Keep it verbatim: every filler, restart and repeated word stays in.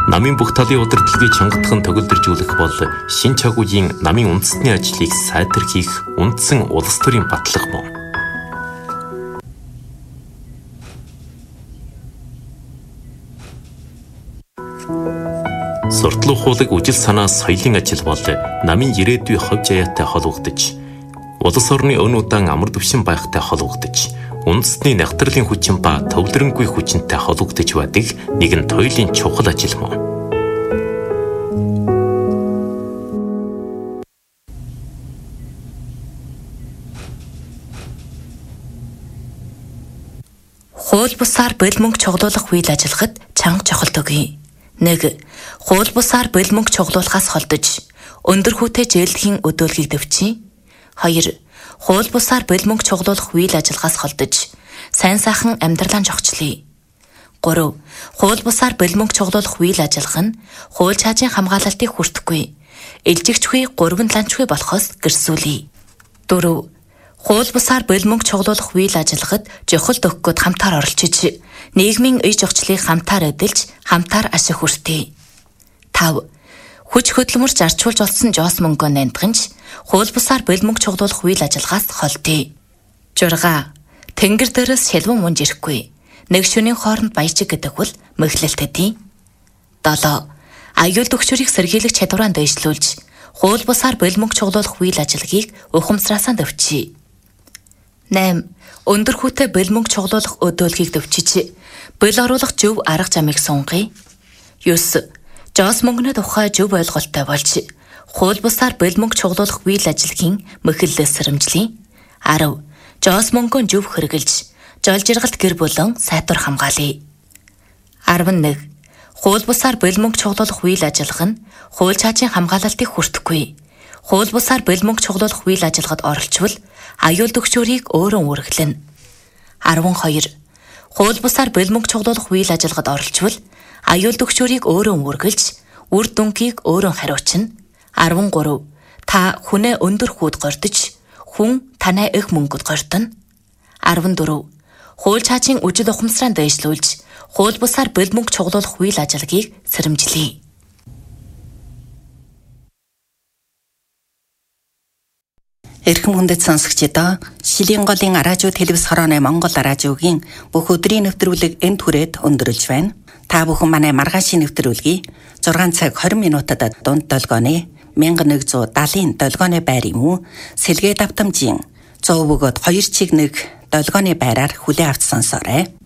Намын бүх талын удирдлагыг чангатхан төгөлдржүүлэх бол шин чаг үеийн намын үндэсний ажлыг сайтархийх үндсэн улс төрийн батлага мөн. Суртлах хуулаг үжил санаа соёлын ажил бол намын ирээдүй ховж аяатай холбогдож, улс орны өн удаан амар түвшин байхтай холбогдож, үндэсний нягтралын хүчин ба төвлөрөнгүй хүчинтэй холбогдож байдаг нэгэн туйлын чухал ажил мөн. Хууль бусаар бэл мөнгө чоглуулах үйл ажиллагад чанга чухал өгье. нэг. Хууль бусаар бэл мөнгө чоглуулахаас холдож өндөр хүүтэй зээлдэхийн өдөөлгийг дэвчий. хоёр. Хууль бусаар бэл мөнгө чоглуулах үйл ажиллагаас холдож сайн сайхан амьдралаа зохицлоо. гурав. Хууль бусаар бэл мөнгө чоглуулах үйл ажиллагаа нь хууль чаажийн хамгаалалтыг хүртэхгүй, илжигчгүй гурван ланчгүй болохоос гэрсүүлье. дөрөв. Хууль бусаар бэл мөнгө чоглуулах үйл ажиллагад жохолт өгөхөд хамтаар оролцож, нийгмийн ие зохицлыг хамтаар эдэлж, хамтаар ашиг хүртээ. тав. Хүч хөдөлмөрч зарчуулж олсон жоос мөнгөө нандганч, хууль бусаар бэл мөнгө чоглуулах үйл ажиллагаас холдъё. зурга. Тэнгэр дээрээс шилвэн мунж ирэхгүй. Нэг шөнийн хооронд баяжиг гэдэг бол мэхлэлтэдий. долоо. Аюул төгчөрийг сэргийлэх чадвараа дэвшлүүлж, хууль бусаар бэл мөнгө чоглуулах үйл ажиллагийг ухамсараасаа дэвчий. найм. Өндөр хүүтэй бэл мөнгө чоглуулах өдөөлгийг дэвчиж, бэл оруулах зөв арга замыг сунгая. ёс. Жоос мөнгөний тухай зөв ойлголттой болж, хууль бусаар бэл мөнгө чоглуулах үйл ажиллагийн мэхэллээс сэрэмжлэе. арав. Жоос мөнгөө зөв хэрэгжилж, жол жиргалт гэр бүлэн сайтвар хамгаалъя. арван нэг. Хууль бусаар бэл мөнгө чоглуулах үйл ажиллагаа нь хууль чаажийн хамгаалалтыг хүртэхгүй, хууль бусаар бэл мөнгө чоглуулах үйл ажиллагад оролцвол аюул төгчөрийг өөрөө үргэлэн. арван хоёр. Хууль бусаар бэл мөнгө чоглуулах үйл ажиллагад оролцвол аюул төгчөрийг өөрөө үргэлж, үр дүнгийг өөрөө хариуцна. арван гурав. Та хүнээ өндөр хүүд гордож, хүн танай их мөнгөд гордоно. арван дөрөв. Хууль чаажийн үжил ухамсараа дэвшлүүлж, хууль бусаар бэл мөнгө чоглуулах үйл ажиллагийг сэрэмжлэе. Эрхэм хүндэт сонсогчдоо, Шилийн голын радио телевиз хорооны Монгол радиогийн бүх өдрийн нэвтрүүлэг энд хүрээд өндөрлж байна. Та бүхэн манай маргаашийн нэвтрүүлгийг зургаан цаг хорин минутад дунд долгооны мянга нэгдүгээр даалын долгооны байр юм уу? Сэлгээ давтамжийн цоо бөгөөд хоёр чиг нэг долгооны байраар хүлээ авч сонсоорой.